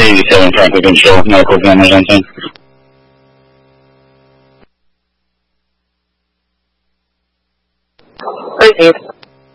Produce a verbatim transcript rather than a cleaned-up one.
eighty-seven traffic control, medical examiner's on scene. Proceed.